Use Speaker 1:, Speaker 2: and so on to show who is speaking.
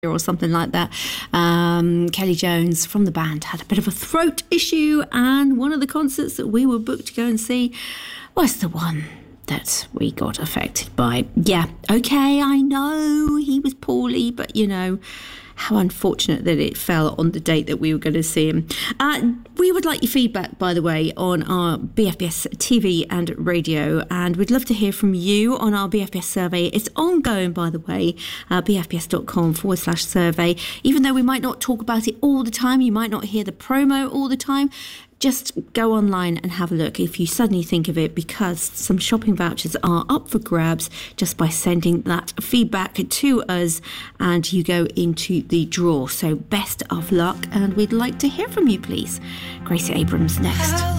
Speaker 1: or something like that. Kelly Jones from the band had a bit of a throat issue, and one of the concerts that we were booked to go and see was the one that we got affected by. Yeah, okay, I know he was poorly, but you know, how unfortunate that it fell on the date that we were going to see him. We would like your feedback, by the way, on our BFBS TV and radio, and we'd love to hear from you on our BFBS survey. It's ongoing, by the way, bfbs.com/survey. Even though we might not talk about it all the time, you might not hear the promo all the time, just go online and have a look if you suddenly think of it, because some shopping vouchers are up for grabs just by sending that feedback to us, and you go into the draw. So best of luck, and we'd like to hear from you, please. Gracie Abrams next.